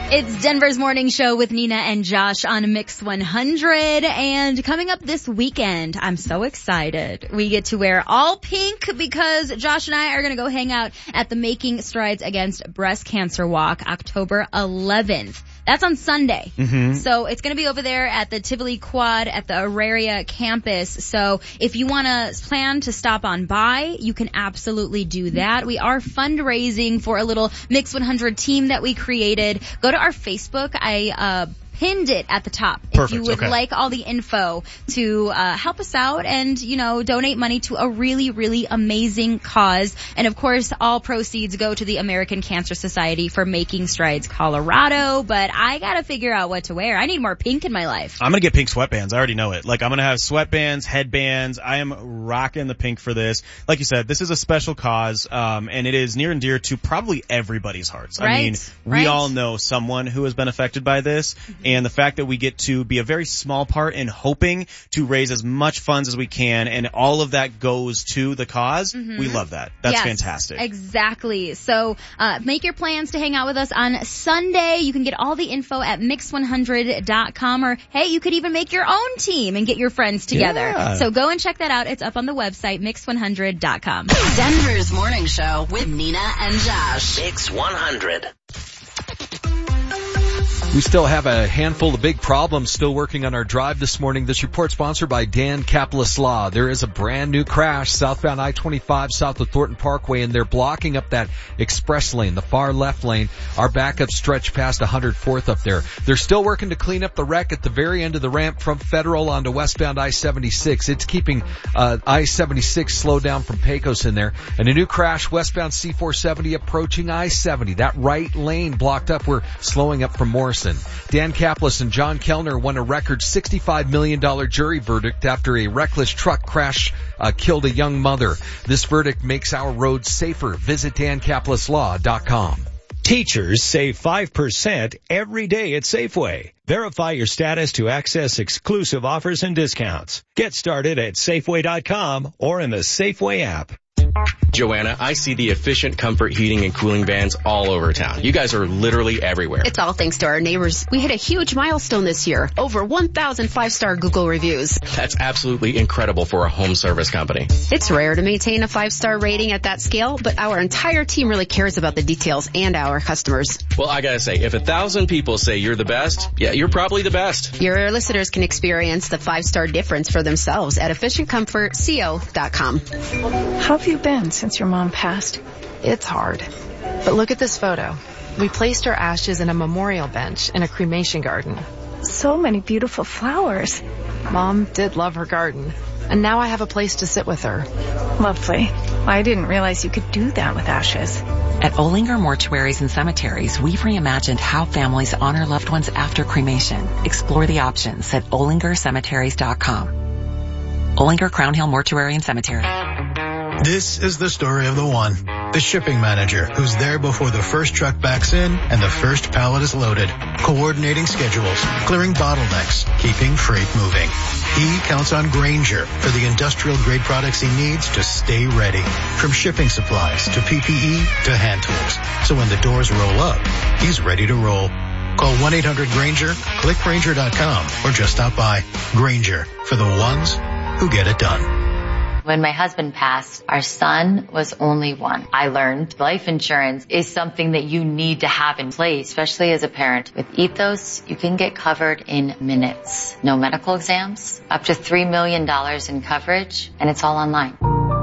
It's Denver's Morning Show with Nina and Josh on Mix 100. And coming up this weekend, I'm so excited. We get to wear all pink because Josh and I are going to go hang out at the Making Strides Against Breast Cancer Walk October 11th. That's on Sunday. Mm-hmm. So it's going to be over there at the Tivoli Quad at the Auraria campus. So if you want to plan to stop on by, you can absolutely do that. We are fundraising for a little Mix 100 team that we created. Go to our Facebook. I pinned it at the top. Perfect. If you would like all the info to help us out and, you know, donate money to a really, really amazing cause. And of course, all proceeds go to the American Cancer Society for Making Strides Colorado. But I gotta figure out what to wear. I need more pink in my life. I'm gonna get pink sweatbands. I already know it. Like, I'm gonna have sweatbands, headbands. I am rocking the pink for this. Like you said, this is a special cause, and it is near and dear to probably everybody's hearts. Right. I mean, we all know someone who has been affected by this. And the fact that we get to be a very small part in hoping to raise as much funds as we can, and all of that goes to the cause, we love that. That's fantastic. Exactly. So make your plans to hang out with us on Sunday. You can get all the info at mix100.com, or hey, you could even make your own team and get your friends together. Yeah. So go and check that out. It's up on the website, mix100.com. Denver's Morning Show with Nina and Josh. Mix 100. We still have a handful of big problems still working on our drive this morning. This report sponsored by Dan Kaplis Law. There is a brand new crash southbound I-25 south of Thornton Parkway, and they're blocking up that express lane, the far left lane. Our backup stretch past 104th up there. They're still working to clean up the wreck at the very end of the ramp from Federal onto westbound I-76. It's keeping I-76 slowed down from Pecos in there. And a new crash westbound C-470 approaching I-70. That right lane blocked up. We're slowing up from Morrison. Dan Kaplis and John Kellner won a record $65 million jury verdict after a reckless truck crash killed a young mother. This verdict makes our roads safer. Visit dankapleslaw.com. Teachers save 5% every day at Safeway. Verify your status to access exclusive offers and discounts. Get started at Safeway.com or in the Safeway app. Joanna, I see the efficient comfort heating and cooling vans all over town. You guys are literally everywhere. It's all thanks to our neighbors. We hit a huge milestone this year. Over 1,000 5-star Google reviews. That's absolutely incredible for a home service company. It's rare to maintain a 5-star rating at that scale, but our entire team really cares about the details and our customers. Well, I gotta say, if 1,000 people say you're the best, yeah, you're probably the best. Your listeners can experience the 5-star difference for themselves at efficientcomfortco.com. How have you been since your mom passed? It's hard. But look at this photo. We placed her ashes in a memorial bench in a cremation garden. So many beautiful flowers. Mom did love her garden. And now I have a place to sit with her. Lovely. I didn't realize you could do that with ashes. At Olinger Mortuaries and Cemeteries, we've reimagined how families honor loved ones after cremation. Explore the options at olingercemeteries.com. Olinger Crown Hill Mortuary and Cemetery. This is the story of the one, the shipping manager who's there before the first truck backs in and the first pallet is loaded, coordinating schedules, clearing bottlenecks, keeping freight moving. He counts on Grainger for the industrial grade products he needs to stay ready, from shipping supplies to PPE to hand tools. So when the doors roll up, he's ready to roll. Call 1-800-GRAINGER, click Grainger.com, or just stop by. Grainger, for the ones who get it done. When my husband passed, our son was only one. I learned life insurance is something that you need to have in place, especially as a parent. With Ethos, you can get covered in minutes. No medical exams, up to $3 million in coverage, and it's all online.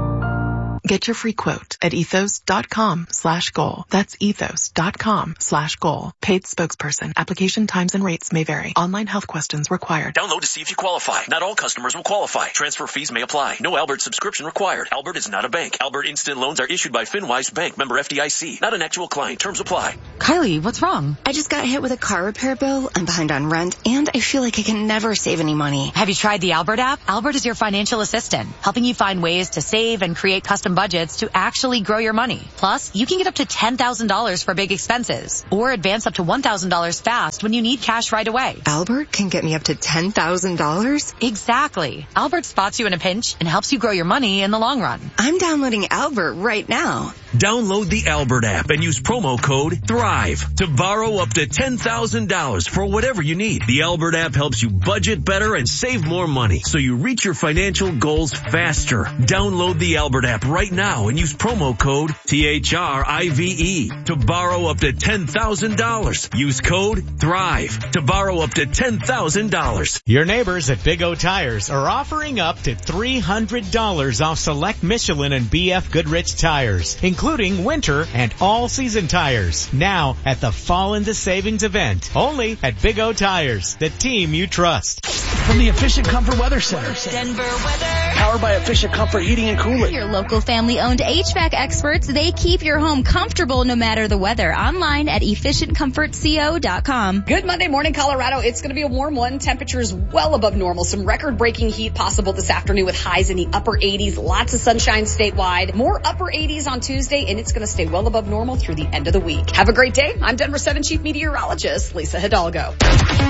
Get your free quote at ethos.com/goal. That's ethos.com/goal. Paid spokesperson. Application times and rates may vary. Online health questions required. Download to see if you qualify. Not all customers will qualify. Transfer fees may apply. No Albert subscription required. Albert is not a bank. Albert Instant Loans are issued by FinWise Bank, member FDIC. Not an actual client. Terms apply. Kylie, what's wrong? I just got hit with a car repair bill. I'm behind on rent, and I feel like I can never save any money. Have you tried the Albert app? Albert is your financial assistant, helping you find ways to save and create custom budgets to actually grow your money. Plus, you can get up to $10,000 for big expenses or advance up to $1,000 fast when you need cash right away. Albert can get me up to $10,000? Exactly. Albert spots you in a pinch and helps you grow your money in the long run. I'm downloading Albert right now. Download the Albert app and use promo code THRIVE to borrow up to $10,000 for whatever you need. The Albert app helps you budget better and save more money so you reach your financial goals faster. Download the Albert app right now and use promo code THRIVE to borrow up to $10,000. Use code THRIVE to borrow up to $10,000. Your neighbors at Big O Tires are offering up to $300 off select Michelin and BF Goodrich tires, including winter and all-season tires. Now at the Fall into Savings event, only at Big O Tires, the team you trust. From the Efficient Comfort Weather Center. Denver weather. Powered by Efficient Comfort Heating and Cooling. Your local family-owned HVAC experts, they keep your home comfortable no matter the weather. Online at efficientcomfortco.com. Good Monday morning, Colorado. It's going to be a warm one. Temperatures well above normal. Some record-breaking heat possible this afternoon with highs in the upper 80s. Lots of sunshine statewide. More upper 80s on Tuesday, and it's going to stay well above normal through the end of the week. Have a great day. I'm Denver 7 Chief Meteorologist Lisa Hidalgo.